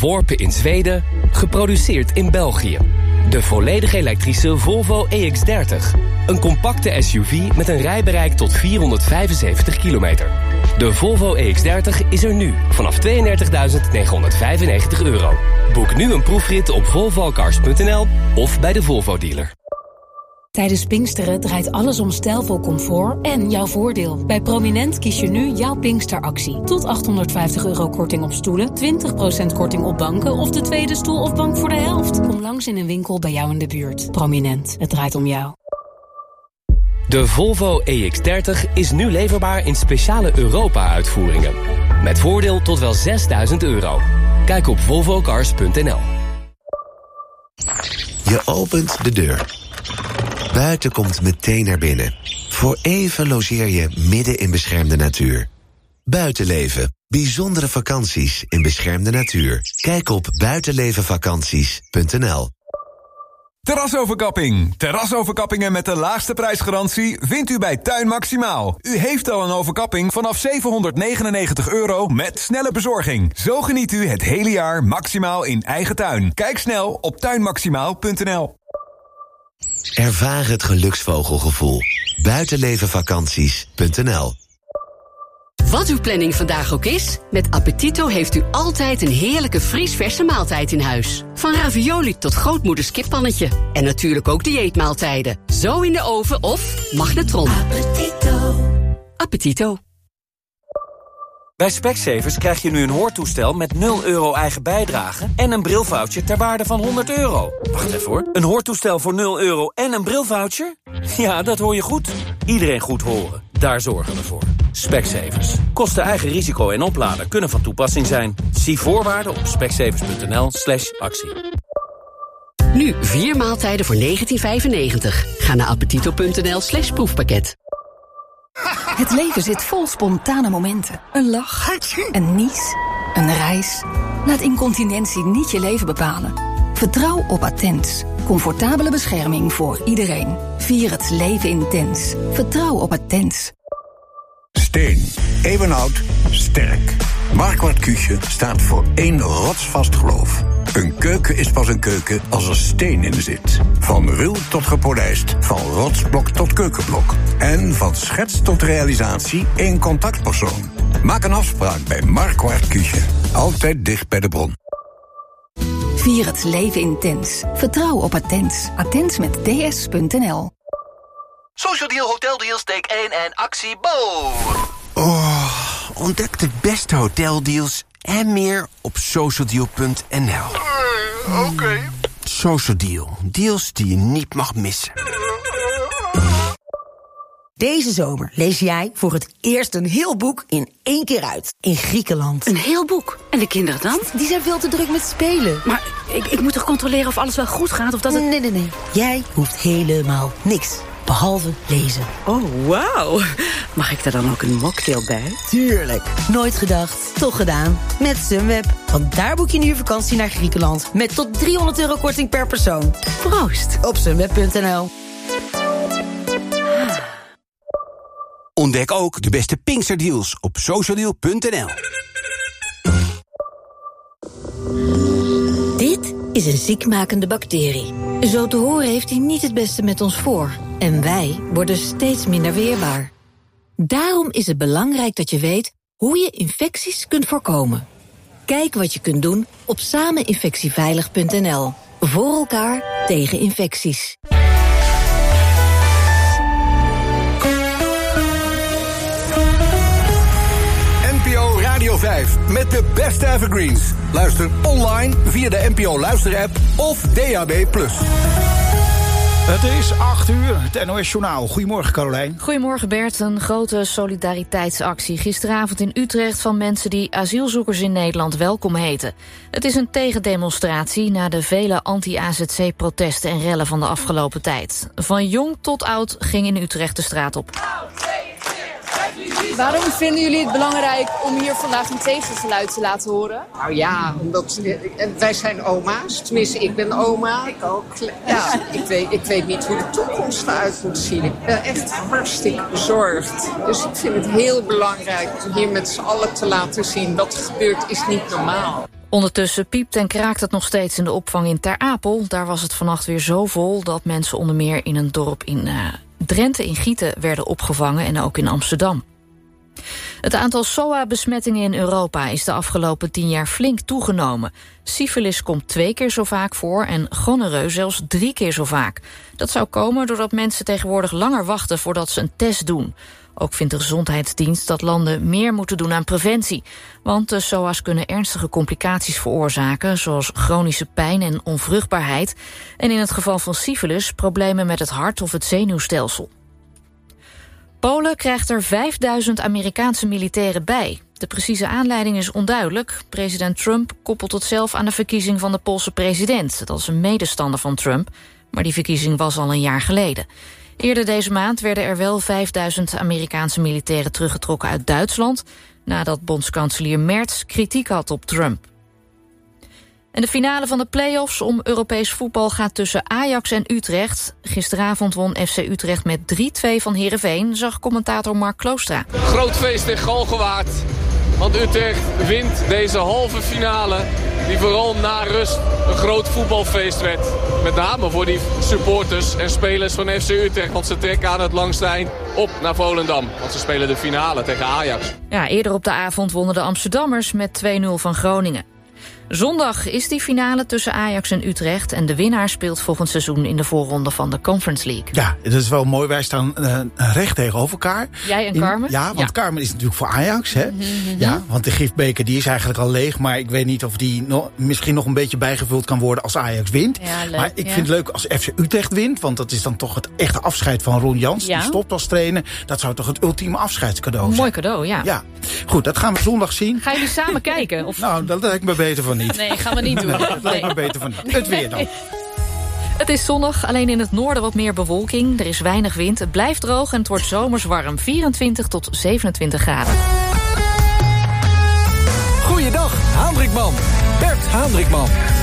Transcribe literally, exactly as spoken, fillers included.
Ontworpen in Zweden, geproduceerd in België. De volledig elektrische Volvo E X dertig. Een compacte S U V met een rijbereik tot vierhonderdvijfenzeventig kilometer. De Volvo E X dertig is er nu vanaf tweeëndertigduizend negenhonderdvijfennegentig euro. Boek nu een proefrit op volvo cars punt n l of bij de Volvo dealer. Tijdens Pinksteren draait alles om stijlvol comfort en jouw voordeel. Bij Prominent kies je nu jouw Pinksteractie. Tot achthonderdvijftig euro korting op stoelen, twintig procent korting op banken of de tweede stoel of bank voor de helft. Kom langs in een winkel bij jou in de buurt. Prominent, het draait om jou. De Volvo E X dertig is nu leverbaar in speciale Europa-uitvoeringen. Met voordeel tot wel zesduizend euro. Kijk op volvo cars punt n l. Je opent de deur. Buiten komt meteen naar binnen. Voor even logeer je midden in beschermde natuur. Buitenleven. Bijzondere vakanties in beschermde natuur. Kijk op buitenlevenvakanties punt n l. Terrasoverkapping. Terrasoverkappingen met de laagste prijsgarantie vindt u bij Tuin Maximaal. U heeft al een overkapping vanaf zevenhonderdnegenennegentig euro met snelle bezorging. Zo geniet u het hele jaar maximaal in eigen tuin. Kijk snel op tuin maximaal punt n l. Ervaar het geluksvogelgevoel. buitenlevenvakanties punt n l. Wat uw planning vandaag ook is, met Appetito heeft u altijd een heerlijke vriesverse maaltijd in huis. Van ravioli tot grootmoeders kippannetje. En natuurlijk ook dieetmaaltijden. Zo in de oven of magnetron. Appetito. Appetito. Bij Specsavers krijg je nu een hoortoestel met nul euro eigen bijdrage en een brilvoucher ter waarde van honderd euro. Wacht even hoor. Een hoortoestel voor nul euro en een brilvoucher? Ja, dat hoor je goed. Iedereen goed horen. Daar zorgen we voor. Specsavers. Kosten eigen risico en oplader kunnen van toepassing zijn. Zie voorwaarden op specsavers punt n l slash actie. Nu vier maaltijden voor negentien vijfennegentig. Ga naar appetito punt n l slash proefpakket. Het leven zit vol spontane momenten. Een lach, een nies, een reis. Laat incontinentie niet je leven bepalen. Vertrouw op Attens. Comfortabele bescherming voor iedereen. Vier het leven intens. Vertrouw op Attens. Steen. Eeuwenoud. Sterk. Marquardt Küche staat voor één rotsvast geloof. Een keuken is pas een keuken als er steen in zit. Van ruw tot gepolijst, van rotsblok tot keukenblok. En van schets tot realisatie één contactpersoon. Maak een afspraak bij Marquardt Küche. Altijd dicht bij de bron. Vier het leven intens. Vertrouw op Attens. Attens met d s punt n l. Social Deal Hotel Deals, take één en actie Bo. Oh, ontdek de beste hoteldeals en meer op social deal punt n l. Uh, Oké. Okay. Social Deal. Deals die je niet mag missen. Deze zomer lees jij voor het eerst een heel boek in één keer uit. In Griekenland. Een heel boek? En de kinderen dan? Die zijn veel te druk met spelen. Maar ik, ik moet toch controleren of alles wel goed gaat? Of dat het... Nee, nee, nee. Jij hoeft helemaal niks. Behalve lezen. Oh, wauw. Mag ik daar dan ook een mocktail bij? Tuurlijk. Nooit gedacht, toch gedaan. Met Sunweb. Want daar boek je nu je vakantie naar Griekenland. Met tot driehonderd euro korting per persoon. Proost. Op sunweb punt n l. Ontdek ook de beste Pinksterdeals op social deal punt n l. Dit is een ziekmakende bacterie. Zo te horen heeft hij niet het beste met ons voor. En wij worden steeds minder weerbaar. Daarom is het belangrijk dat je weet hoe je infecties kunt voorkomen. Kijk wat je kunt doen op sameninfectieveilig punt n l. Voor elkaar tegen infecties. N P O Radio vijf met de beste evergreens. Luister online via de N P O Luister-app of D A B plus. Het is acht uur, het N O S-journaal. Goedemorgen, Carolijn. Goedemorgen, Bert. Een grote solidariteitsactie gisteravond in Utrecht van mensen die asielzoekers in Nederland welkom heten. Het is een tegendemonstratie na de vele anti-A Z C-protesten en rellen van de afgelopen tijd. Van jong tot oud ging in Utrecht de straat op. Waarom vinden jullie het belangrijk om hier vandaag een tegengeluid te laten horen? Nou ja, omdat wij zijn oma's. Tenminste, ik ben oma. Ik ook. Ja, ik weet, ik weet niet hoe de toekomst eruit moet zien. Ik ben echt hartstikke bezorgd. Dus ik vind het heel belangrijk om hier met z'n allen te laten zien wat er gebeurt is niet normaal. Ondertussen piept en kraakt het nog steeds in de opvang in Ter Apel. Daar was het vannacht weer zo vol dat mensen onder meer in een dorp in uh, Drenthe in Gieten werden opgevangen en ook in Amsterdam. Het aantal S O A-besmettingen in Europa is de afgelopen tien jaar flink toegenomen. Syfilis komt twee keer zo vaak voor en gonorreu zelfs drie keer zo vaak. Dat zou komen doordat mensen tegenwoordig langer wachten voordat ze een test doen. Ook vindt de Gezondheidsdienst dat landen meer moeten doen aan preventie. Want de S O A's kunnen ernstige complicaties veroorzaken, zoals chronische pijn en onvruchtbaarheid. En in het geval van syfilis problemen met het hart of het zenuwstelsel. Polen krijgt er vijfduizend Amerikaanse militairen bij. De precieze aanleiding is onduidelijk. President Trump koppelt het zelf aan de verkiezing van de Poolse president. Dat is een medestander van Trump, maar die verkiezing was al een jaar geleden. Eerder deze maand werden er wel vijfduizend Amerikaanse militairen teruggetrokken uit Duitsland, nadat bondskanselier Merz kritiek had op Trump. En de finale van de play-offs om Europees voetbal gaat tussen Ajax en Utrecht. Gisteravond won F C Utrecht met drie-twee van Heerenveen, zag commentator Mark Kloostra. Groot feest in Galgenwaard, want Utrecht wint deze halve finale, die vooral na rust een groot voetbalfeest werd. Met name voor die supporters en spelers van F C Utrecht, want ze trekken aan het langste eind op naar Volendam. Want ze spelen de finale tegen Ajax. Ja, eerder op de avond wonnen de Amsterdammers met twee-nul van Groningen. Zondag is die finale tussen Ajax en Utrecht en de winnaar speelt volgend seizoen in de voorronde van de Conference League. Ja, dat is wel mooi. Wij staan uh, recht tegenover elkaar. Jij en Carmen? In, ja, want ja. Carmen is natuurlijk voor Ajax. Hè? Mm-hmm. Ja, want de gifbeker die is eigenlijk al leeg, maar ik weet niet of die no, misschien nog een beetje bijgevuld kan worden als Ajax wint. Ja, leuk, maar ik ja. vind het leuk als F C Utrecht wint, want dat is dan toch het echte afscheid van Ron Jans. Ja. Die stopt als trainer. Dat zou toch het ultieme afscheidscadeau zijn. Mooi cadeau, ja. ja. Goed, dat gaan we zondag zien. Gaan jullie samen kijken? Of... Nou, dat lijkt me beter van niet. Nee, gaan we niet doen. Nee, dat lijkt me beter van niet. Het weer dan. Het is zonnig, alleen in het noorden wat meer bewolking. Er is weinig wind, het blijft droog en het wordt zomers warm. vierentwintig tot zevenentwintig graden. Goeiedag, Haandrikman. Bert Haandrikman.